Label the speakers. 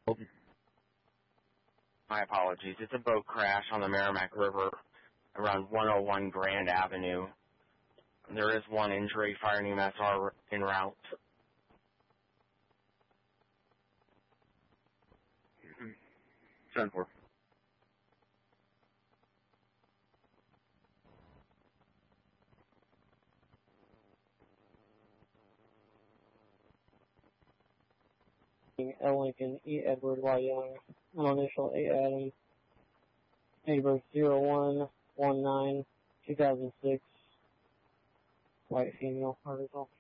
Speaker 1: My apologies. It's a boat crash on the Merrimack River around 101 Grand Avenue. There is one injury. Fire and EMS are en route.
Speaker 2: Send for.
Speaker 3: L. Lincoln, E. Edward, Y. Young, initial A. Adam, date of birth 01/19/2006, white female, heart result.